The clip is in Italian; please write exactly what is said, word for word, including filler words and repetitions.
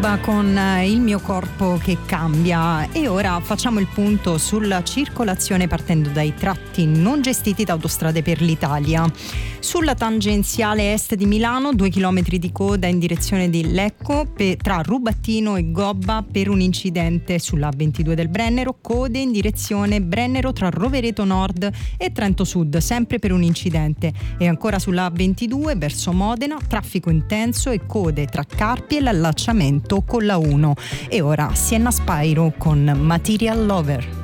Gobba con Il mio corpo che cambia. E ora facciamo il punto sulla circolazione partendo dai tratti non gestiti da Autostrade per l'Italia. Sulla tangenziale est di Milano, due chilometri di coda in direzione di Lecco per, tra Rubattino e Gobba per un incidente sulla A ventidue del Brennero, code in direzione Brennero tra Rovereto Nord e Trento Sud, sempre per un incidente. E ancora sulla A ventidue verso Modena, traffico intenso e code tra Carpi e l'allacciamento con la uno. E ora Sienna Spyro con Material Lover.